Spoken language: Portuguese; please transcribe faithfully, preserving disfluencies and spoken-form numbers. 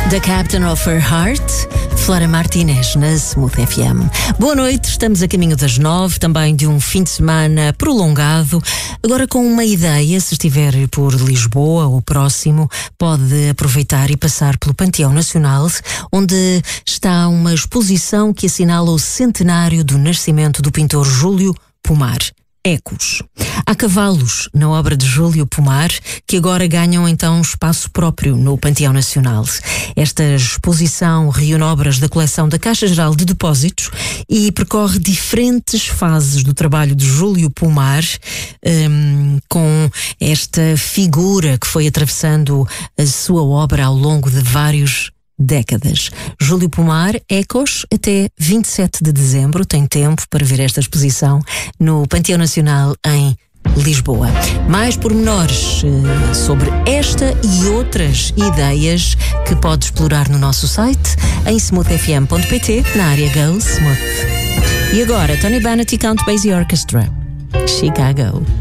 The Captain of Her Heart, Flora Martínez, na Smooth F M. Boa noite, estamos a caminho das nove, também de um fim de semana prolongado. Agora com uma ideia, se estiver por Lisboa ou próximo, pode aproveitar e passar pelo Panteão Nacional, onde está uma exposição que assinala o centenário do nascimento do pintor Júlio Pomar. Ecos. Há cavalos na obra de Júlio Pomar que agora ganham então espaço próprio no Panteão Nacional. Esta exposição reúne obras da coleção da Caixa Geral de Depósitos e percorre diferentes fases do trabalho de Júlio Pomar, um, com esta figura que foi atravessando a sua obra ao longo de vários décadas. Júlio Pomar, Ecos, até vinte e sete de dezembro. Tem tempo para ver esta exposição no Panteão Nacional em Lisboa. Mais pormenores uh, sobre esta e outras ideias que pode explorar no nosso site em smooth f m ponto p t, na área Go Smooth. E agora, Tony Bennett e Count Basie Orchestra, Chicago.